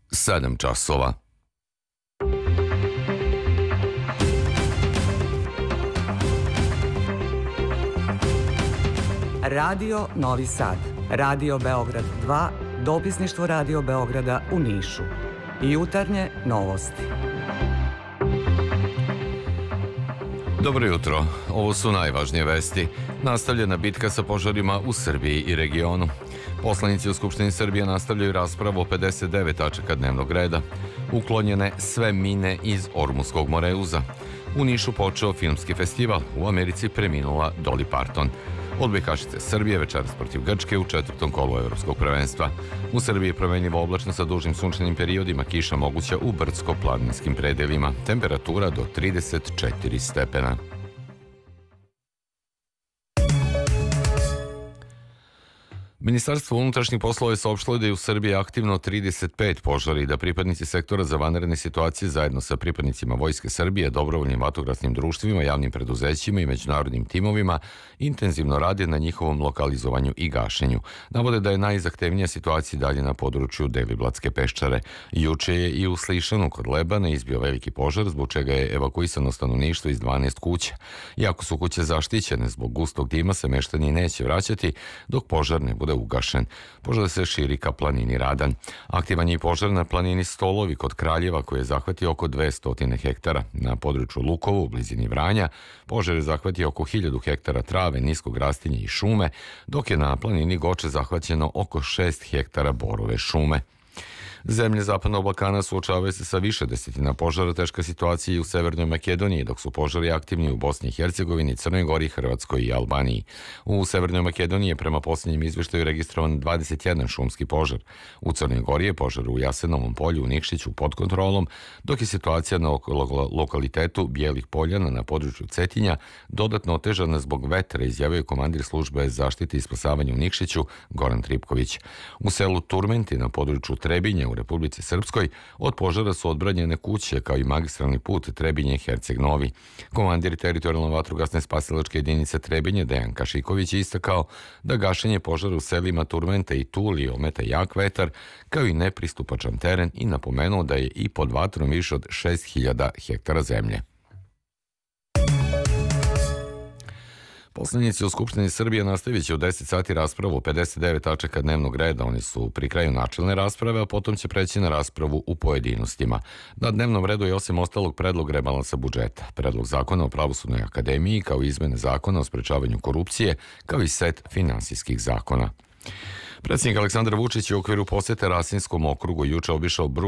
7 časova. Radio Novi Sad, Radio Beograd 2, dopisništvo Radio Beograda u Nišu. Jutarnje novosti. Dobro jutro, ovo su najvažnije vesti. Nastavljena bitka sa požarima u Srbiji i regionu. Poslanici u Skupštini Srbije nastavljaju raspravu o 59 tačaka dnevnog reda. Uklonjene sve mine iz Ormuskog Moreuza. U Nišu počeo filmski festival, u Americi preminula Dolly Parton. Odbojkašice Srbije večeras protiv Grčke u četvrtom kolu evropskog prvenstva. U Srbiji je promenljivo oblačno sa dužim sunčanim periodima, kiša moguća u brdsko-planinskim predelima. Temperatura do 34 stepena. Ministarstvo unutrašnjih poslova je saopštilo da je u Srbiji aktivno 35 požara i da pripadnici sektora za vanredne situacije zajedno sa pripadnicima Vojske Srbije, dobrovoljnim vatrogasnim društvima, javnim preduzećima i međunarodnim timovima intenzivno rade na njihovom lokalizovanju i gašenju. Navode da je najzahtevnija situacija dalje na području Deliblatske peščare. Juče je i u Slišanu kod Lebana izbio veliki požar, zbog čega je evakuisano stanovništvo iz 12 kuća. Iako su kuće zaštićene, zbog gustog dima se meštani neće vraćati dok požar ne bude ugašen. Požar se širi ka planini Radan. Aktivan je i požar na planini Stolovi kod Kraljeva koji je zahvatio oko 200 hektara. Na području Lukovo u blizini Vranja požar je zahvatio oko 1000 hektara trave, niskog rastinja i šume, dok je na planini Goče zahvaćeno oko 6 hektara borove šume. Zemlje Zapadnog Balkana suočavaju se sa više desetina požara, teška situacija i u Severnoj Makedoniji, dok su požari aktivni u Bosni i Hercegovini, Crnoj Gori, Hrvatskoj i Albaniji. U Severnoj Makedoniji je prema posljednjem izveštaju registrovan 21 šumski požar. U Crnoj Gori je požar u Jasenovom polju u Nikšiću pod kontrolom, dok je situacija na lokalitetu Bijelih Poljana na području Cetinja dodatno otežana zbog vetra, izjavio je komandir službe zaštite i spasavanja u Nikšiću Goran Tripković. U selu Turmenti na području Trebinja u Republici Srpskoj od požara su odbranjene kuće kao i magistralni put Trebinje-Herceg Novi. Komandir teritorijalno vatrogasne spasilačke jedinice Trebinje Dejan Kašiković je istakao da gašenje požara u selima Turmente i Tuli ometa jak vetar kao i nepristupačan teren i napomenuo da je i pod vatrom više od 6000 hektara zemlje. Poslanici u Skupštini Srbije nastavit će u 10 sati raspravu o 59 tačaka dnevnog reda. Oni su pri kraju načelne rasprave, a potom će preći na raspravu u pojedinostima. Na dnevnom redu je osim ostalog predlog rebalansa budžeta, predlog zakona o Pravosudnoj akademiji, kao i izmene zakona o sprečavanju korupcije, kao i set finansijskih zakona. Predsjednik Aleksandar Vučić je u okviru posete Rasinskom okrugu juče obišao